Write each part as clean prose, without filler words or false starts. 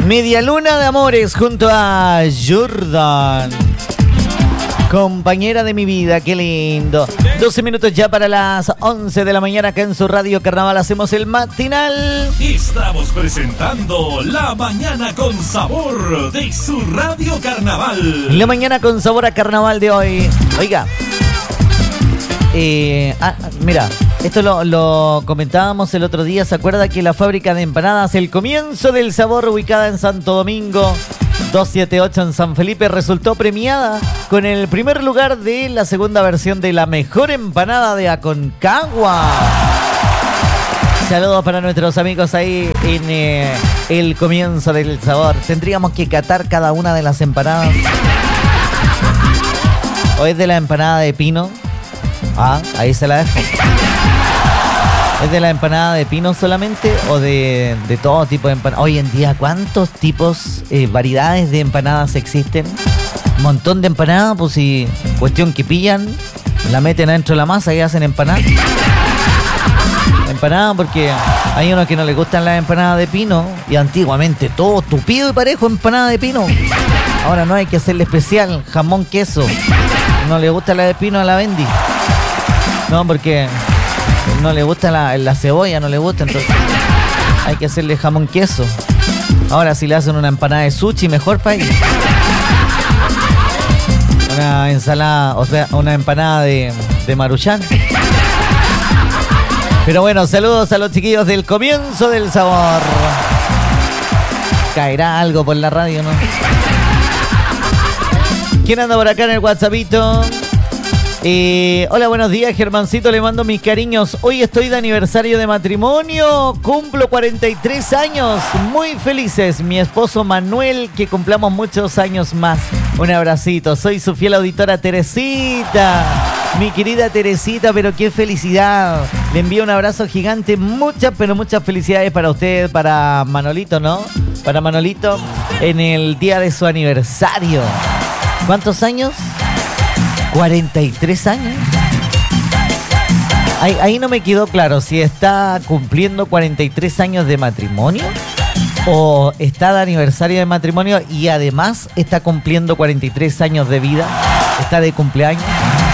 Media luna de amores junto a Jordan. Compañera de mi vida, qué lindo. 12 minutos ya para las 11 de la mañana acá en su Radio Carnaval. Hacemos el matinal. Estamos presentando La Mañana con Sabor de su Radio Carnaval. La Mañana con Sabor a Carnaval de hoy. Oiga. Mira, esto lo comentábamos el otro día. ¿Se acuerda que la fábrica de empanadas El Comienzo del Sabor, ubicada en Santo Domingo 278 en San Felipe, resultó premiada con el primer lugar de la segunda versión de la mejor empanada de Aconcagua? Saludos para nuestros amigos ahí en El Comienzo del Sabor. Tendríamos que catar cada una de las empanadas. ¿O es de la empanada de pino? Ahí se la dejo. ¿Es de la empanada de pino solamente o de todo tipo de empanadas? Hoy en día, ¿cuántos tipos, variedades de empanadas existen? Un montón de empanadas, pues si cuestión que pillan, la meten adentro de la masa y hacen empanadas. Empanada porque hay unos que no les gustan las empanadas de pino y antiguamente todo tupido y parejo empanada de pino. Ahora no, hay que hacerle especial, jamón, queso. No le gusta la de pino a la Bendy. No, porque no le gusta la cebolla, no le gusta, entonces hay que hacerle jamón queso. Ahora si le hacen una empanada de sushi, mejor para ellos. Una ensalada, o sea, una empanada de maruchan. Pero bueno, saludos a los chiquillos del Comienzo del Sabor. Caerá algo por la radio, ¿no? ¿Quién anda por acá en el WhatsAppito? Hola, buenos días, Germancito, le mando mis cariños. Hoy estoy de aniversario de matrimonio, cumplo 43 años, muy felices. Mi esposo Manuel, que cumplamos muchos años más. Un abracito, soy su fiel auditora Teresita. Mi querida Teresita, pero qué felicidad. Le envío un abrazo gigante, muchas, pero muchas felicidades para usted, para Manolito, ¿no? Para Manolito en el día de su aniversario. ¿Cuántos años? 43 años. Ahí no me quedó claro si está cumpliendo 43 años de matrimonio o está de aniversario de matrimonio y además está cumpliendo 43 años de vida. Está de cumpleaños.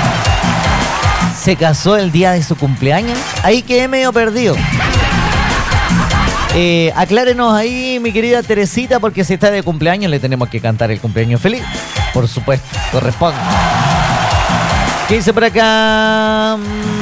Se casó el día de su cumpleaños. Ahí quedé medio perdido. Aclárenos ahí, mi querida Teresita, porque si está de cumpleaños le tenemos que cantar el cumpleaños feliz. Por supuesto, corresponde. ¿Qué dice por acá?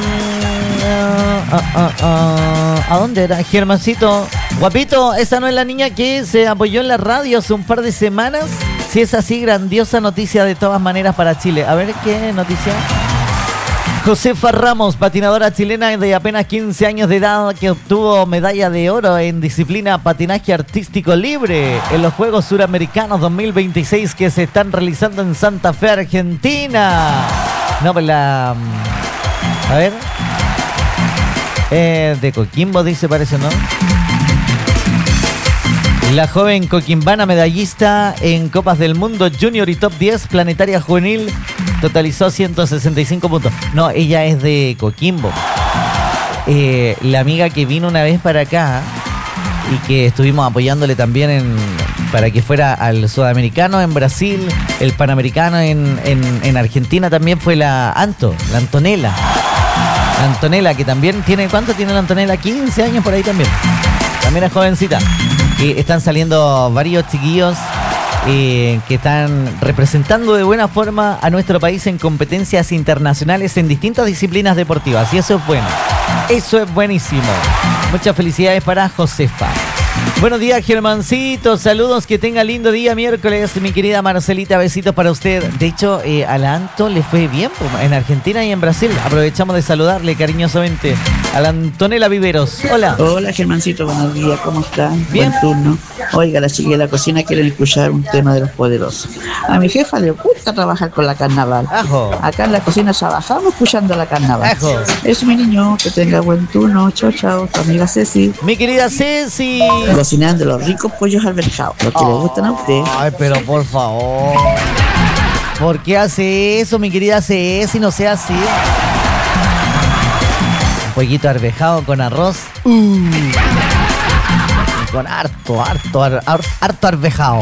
¿A dónde era? Germancito. Guapito, esa no es la niña que se apoyó en la radio hace un par de semanas. Si es así, grandiosa noticia de todas maneras para Chile. A ver, ¿qué noticia? Josefa Ramos, patinadora chilena de apenas 15 años de edad, que obtuvo medalla de oro en disciplina patinaje artístico libre en los Juegos Suramericanos 2026 que se están realizando en Santa Fe, Argentina. No, pues a ver. De Coquimbo, dice, parece, ¿no? La joven coquimbana medallista en Copas del Mundo Junior y Top 10 Planetaria Juvenil totalizó 165 puntos. No, ella es de Coquimbo. La amiga que vino una vez para acá y que estuvimos apoyándole también para que fuera al Sudamericano en Brasil, el Panamericano en Argentina también fue la Antonella. La Antonella, que también tiene, ¿cuánto tiene la Antonella? 15 años por ahí también. También es jovencita. Están saliendo varios chiquillos que están representando de buena forma a nuestro país en competencias internacionales en distintas disciplinas deportivas. Y eso es bueno. Eso es buenísimo. Muchas felicidades para Josefa. Buenos días, Germancito. Saludos, que tenga lindo día miércoles. Mi querida Marcelita, besitos para usted. De hecho, a la Anto le fue bien en Argentina y en Brasil. Aprovechamos de saludarle cariñosamente a la Antonella Viveros. Hola. Hola, Germancito, buenos días. ¿Cómo están? Bien. Buen turno. Oiga, la chiquilla de la cocina quieren escuchar un tema de Los Poderosos. A mi jefa le gusta trabajar con la carnaval. Ajo. Acá en la cocina trabajamos escuchando la carnaval. Ajo. Es mi niño, que tenga buen turno. Chao, chao. Tu amiga Ceci. Mi querida Ceci. Cocinando los ricos pollos alberjados, los que le gustan a usted. Ay, pero por favor. ¿Por qué hace eso, mi querida Ceci? No sea así. Un pollito arvejado con arroz. con harto arvejado.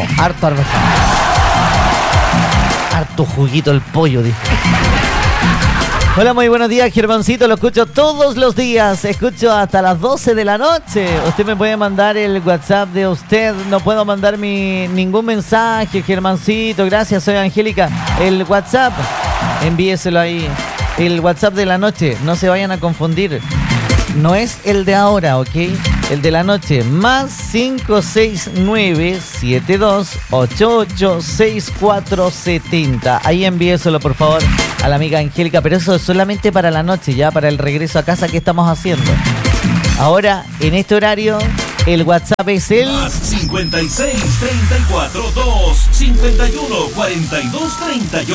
Harto juguito el pollo, dijo. Hola, muy buenos días, Germancito. Lo escucho todos los días. Escucho hasta las 12 de la noche. Usted me puede mandar el WhatsApp de usted. No puedo mandar ningún mensaje, Germancito. Gracias, soy Angélica. El WhatsApp, envíeselo ahí. El WhatsApp de la noche. No se vayan a confundir. No es el de ahora, ¿ok? El de la noche. Más 569-7288-6470. Ahí envíeselo, por favor, a la amiga Angélica. Pero eso es solamente para la noche, ya para el regreso a casa que estamos haciendo. Ahora, en este horario, el WhatsApp es el... Más 56 34 2 51 42 38.